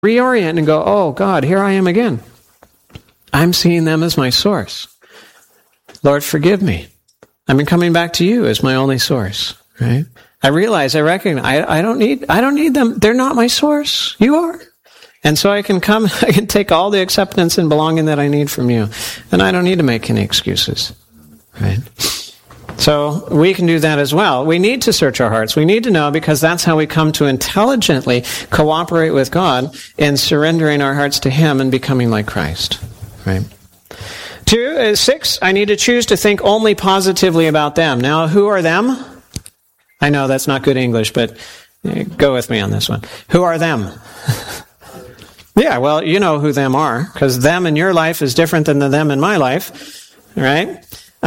reorient and go, oh, God, here I am again. I'm seeing them as my source. Lord, forgive me. I'm coming back to you as my only source, right? I recognize, I don't need them. They're not my source. You are. And so I can take all the acceptance and belonging that I need from you. And I don't need to make any excuses, right? So we can do that as well. We need to search our hearts. We need to know, because that's how we come to intelligently cooperate with God in surrendering our hearts to Him and becoming like Christ, right? 6, I need to choose to think only positively about them. Now, who are them? I know that's not good English, but go with me on this one. Who are them? Yeah, well, you know who them are, because them in your life is different than the them in my life, right?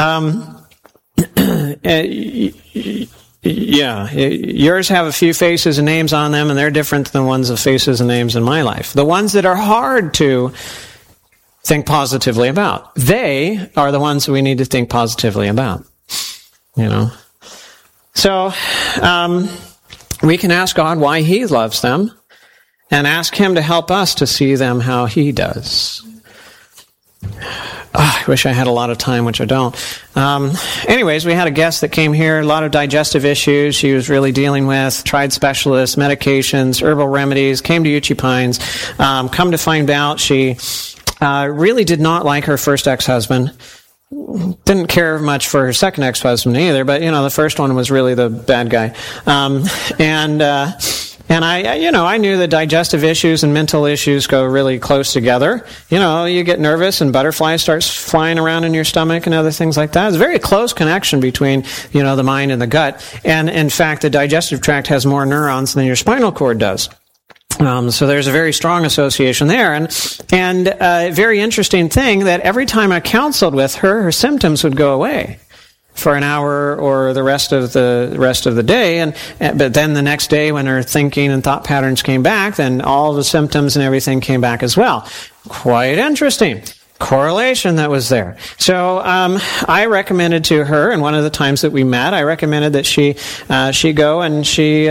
Yeah, yours have a few faces and names on them, and they're different than the ones with faces and names in my life. The ones that are hard to think positively about, they are the ones that we need to think positively about, you know. So, we can ask God why He loves them, and ask Him to help us to see them how He does. I wish I had a lot of time, which I don't. Anyways, we had a guest that came here, a lot of digestive issues she was really dealing with, tried specialists, medications, herbal remedies, came to Uchee Pines. Come to find out, she really did not like her first ex-husband. Didn't care much for her second ex-husband either, but, you know, the first one was really the bad guy. And I knew that digestive issues and mental issues go really close together. You know, you get nervous and butterflies starts flying around in your stomach and other things like that. It's a very close connection between, you know, the mind and the gut. And in fact, the digestive tract has more neurons than your spinal cord does. So there's a very strong association there. And a very interesting thing that every time I counseled with her, her symptoms would go away for an hour or the rest of the day, but then the next day when her thinking and thought patterns came back, then all the symptoms and everything came back as well. Quite interesting correlation that was there. So I recommended to her, and one of the times that we met, I recommended that she go and she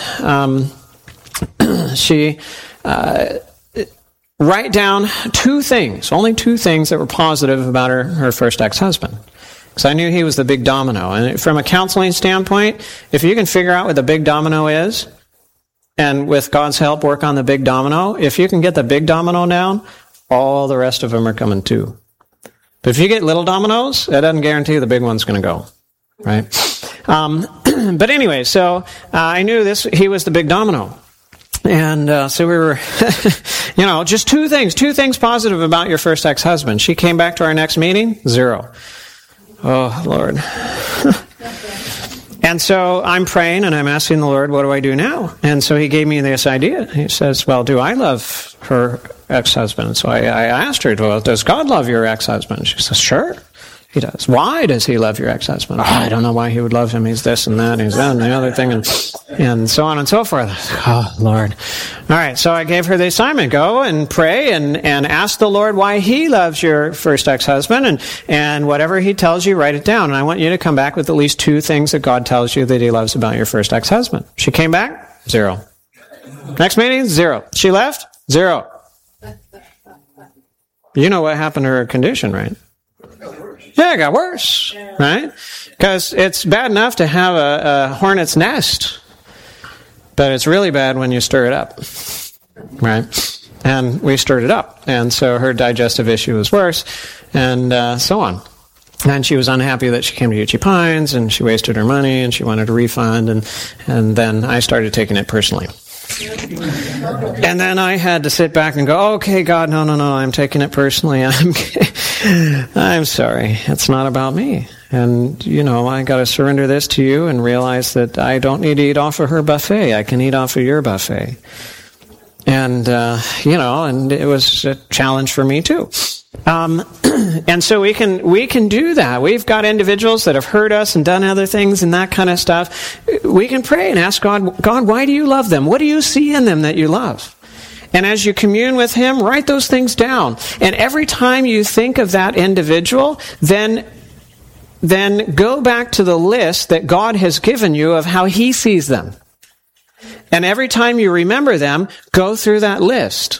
write down only two things that were positive about her first ex-husband. Because I knew he was the big domino. And from a counseling standpoint, if you can figure out what the big domino is, and with God's help work on the big domino, if you can get the big domino down, all the rest of them are coming too. But if you get little dominoes, that doesn't guarantee the big one's going to go. Right? But anyway, so I knew he was the big domino. And so we were, just two things positive about your first ex-husband. She came back to our next meeting, 0. Oh, Lord. And so I'm praying and I'm asking the Lord, what do I do now? And so He gave me this idea. He says, well, do I love her ex-husband? So I asked her, well, does God love your ex-husband? She says, sure. He does. Why does He love your ex-husband? Oh, I don't know why He would love him. He's this and that, and he's that and the other thing, and so on and so forth. Oh, Lord. All right, so I gave her the assignment. Go and pray and ask the Lord why He loves your first ex-husband, and whatever He tells you, write it down. And I want you to come back with at least 2 things that God tells you that He loves about your first ex-husband. She came back, 0. Next meeting, 0. She left, 0. You know what happened to her condition, right? Yeah, it got worse, right? Because it's bad enough to have a hornet's nest, but it's really bad when you stir it up, right? And we stirred it up, and so her digestive issue was worse, and so on. And she was unhappy that she came to Uchee Pines, and she wasted her money, and she wanted a refund, and then I started taking it personally. And then I had to sit back and go, okay, God, no, I'm taking it personally. I'm sorry. It's not about me. And, I got to surrender this to you and realize that I don't need to eat off of her buffet. I can eat off of your buffet. And, and it was a challenge for me too. And so we can do that. We've got individuals that have hurt us and done other things and that kind of stuff. We can pray and ask God, why do you love them? What do you see in them that you love? And as you commune with Him, write those things down. And every time you think of that individual, then go back to the list that God has given you of how He sees them. And every time you remember them, go through that list.